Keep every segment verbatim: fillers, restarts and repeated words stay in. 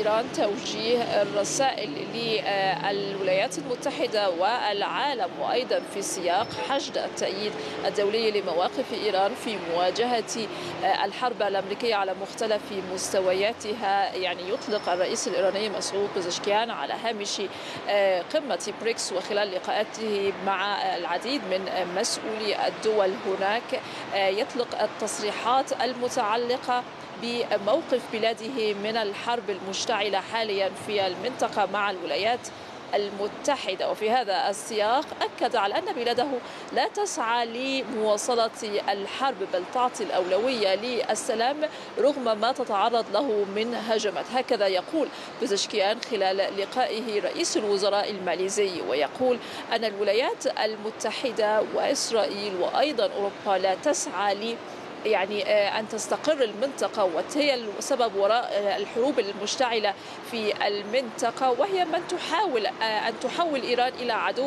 إيران توجيه الرسائل للولايات المتحدة والعالم، وأيضا في سياق حشد التأييد الدولي لمواقف إيران في مواجهة الحرب الأمريكية على مختلف مستوياتها. يعني يطلق الرئيس الإيراني مسعود بزشكيان على هامش قمة بريكس وخلال لقاءاته مع العديد من مسؤولي الدول هناك يطلق التصريحات المتعلقة بموقف بلاده من الحرب المشتعلة حاليا في المنطقة مع الولايات المتحدة. وفي هذا السياق أكد على أن بلاده لا تسعى لمواصلة الحرب بل تعطي الأولوية للسلام رغم ما تتعرض له من هجمات. هكذا يقول بزشكيان خلال لقائه رئيس الوزراء الماليزي، ويقول أن الولايات المتحدة وإسرائيل وأيضا أوروبا لا تسعى ل يعني أن تستقر المنطقة، وهي السبب وراء الحروب المشتعلة في المنطقة، وهي من تحاول أن تحول إيران إلى عدو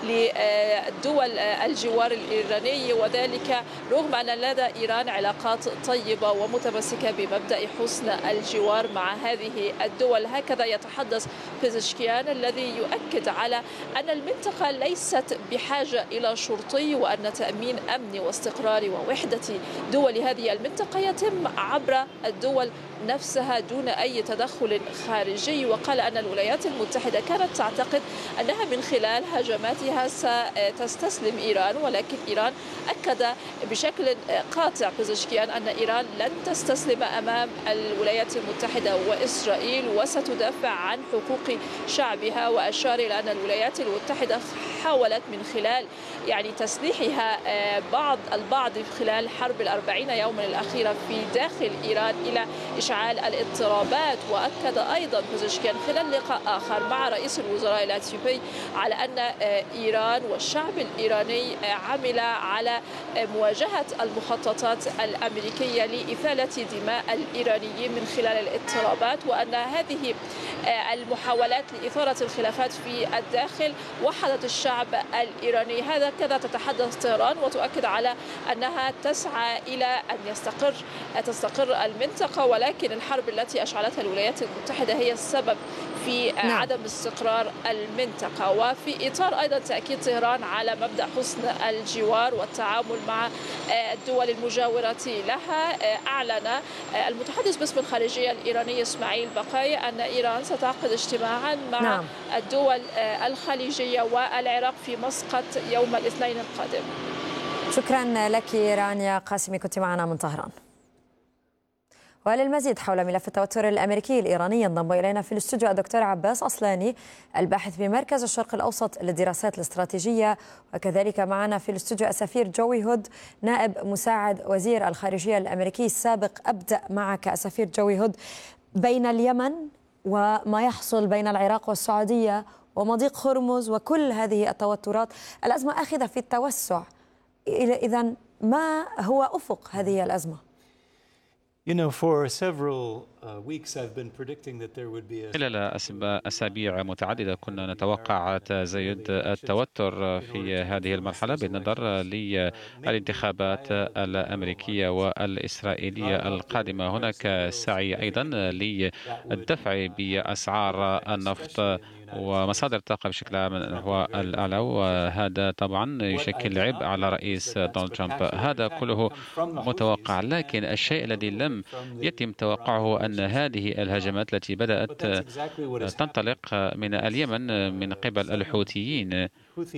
لدول الجوار الإيراني، وذلك رغم أن لدى إيران علاقات طيبة ومتمسكة بمبدأ حسن الجوار مع هذه الدول. هكذا يتحدث بزشكيان الذي يؤكد على أن المنطقة ليست بحاجة إلى شرطي، وأن تأمين أمن واستقرار ووحدة دول لهذه المنطقة يتم عبر الدول نفسها دون أي تدخل خارجي. وقال أن الولايات المتحدة كانت تعتقد أنها من خلال هجماتها ستستسلم إيران، ولكن إيران أكد بشكل قاطع بزشكيان أن إيران لن تستسلم أمام الولايات المتحدة وإسرائيل وستدافع عن حقوق شعبها. وأشار إلى أن الولايات المتحدة حاولت من خلال يعني تسليحها بعض البعض خلال حرب الأربعين يوما الأخيرة في داخل إيران إلى إشعال الاضطرابات. وأكد أيضا بزشكيان خلال لقاء آخر مع رئيس الوزراء الأثيوبي على أن إيران والشعب الإيراني عمل على مواجهة المخططات الأمريكية لإثالة دماء الإيرانيين من خلال الاضطرابات، وأن هذه المحاولات لإثارة الخلافات في الداخل وحدت الشعب الإيراني. هذا كذا تتحدث طهران وتؤكد على أنها تسعى إلى أن يستقر تستقر المنطقة، ولكن الحرب التي أشعلتها الولايات المتحدة هي السبب في نعم. عدم استقرار المنطقة. وفي إطار أيضا تأكيد طهران على مبدأ حسن الجوار والتعامل مع الدول المجاورة لها، أعلن المتحدث باسم الخارجية الإيراني إسماعيل بقاي أن إيران ستعقد اجتماعا مع نعم. الدول الخليجية والعراق في مسقط يوم الاثنين القادم. شكرا لك رانيا قاسمي، كنت معنا من طهران. وللمزيد حول ملف التوتر الأمريكي الإيراني ينضم إلينا في الاستوديو الدكتور عباس أصلاني الباحث بمركز الشرق الأوسط للدراسات الاستراتيجية، وكذلك معنا في الاستوديو السفير جوي هود نائب مساعد وزير الخارجية الأمريكي السابق. أبدأ معك السفير جوي هود، بين اليمن وما يحصل بين العراق والسعودية ومضيق هرمز وكل هذه التوترات، الأزمة آخذة في التوسع. إذن ما هو أفق هذه الأزمة؟ خلال أسابيع متعددة كنا نتوقع تزايد التوتر في هذه المرحلة بالنظر للانتخابات الأمريكية والإسرائيلية القادمة. هناك سعي أيضا للدفع بأسعار النفط ومصادر الطاقة بشكل عام هو الأعلى، وهذا طبعا يشكل عبء على رئيس دونالد ترامب. هذا كله متوقع، لكن الشيء الذي لم يتم توقعه أن هذه الهجمات التي بدأت تنطلق من اليمن من قبل الحوثيين،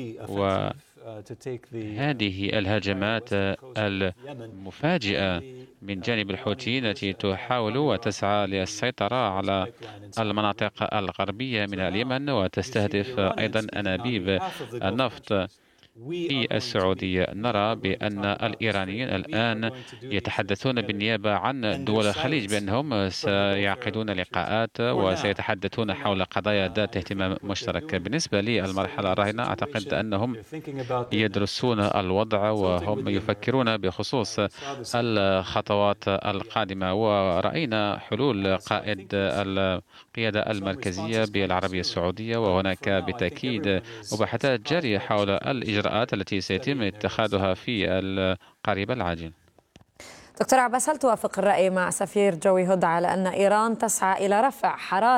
وهذه الهجمات المفاجئة من جانب الحوثيين التي تحاول وتسعى للسيطرة على المناطق الغربية من اليمن وتستهدف أيضا أنابيب النفط في السعودية. نرى بأن الإيرانيين الآن يتحدثون بالنيابة عن دول الخليج بأنهم سيعقدون لقاءات وسيتحدثون حول قضايا ذات اهتمام مشترك. بالنسبة للمرحلة الراهنة أعتقد أنهم يدرسون الوضع وهم يفكرون بخصوص الخطوات القادمة، ورأينا حلول قائد القيادة المركزية بالعربية السعودية، وهناك بالتأكيد مباحثات جارية حول الإجراءات التي سيتم اتخاذها في القريب العاجل. دكتور عباس، هل توافق الرأي مع سفير جوي هود على أن إيران تسعى إلى رفع حرارة